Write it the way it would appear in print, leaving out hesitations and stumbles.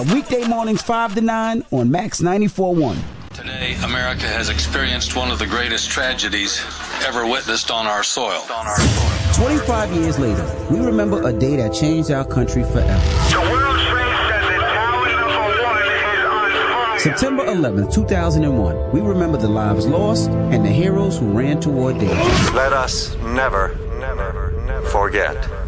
Weekday mornings 5 to 9 on Max 94.1. Today, America has experienced one of the greatest tragedies ever witnessed on our soil. 25 years later, we remember a day that changed our country forever. The World Trade Center Tower number 1 is on fire. September 11th, 2001, we remember the lives lost and the heroes who ran toward danger. Let us never forget.